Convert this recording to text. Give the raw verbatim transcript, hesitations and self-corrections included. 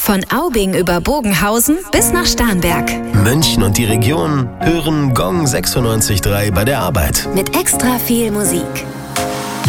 Von Aubing über Bogenhausen bis nach Starnberg. München und die Region hören Gong sechsundneunzig Komma drei bei der Arbeit. Mit extra viel Musik.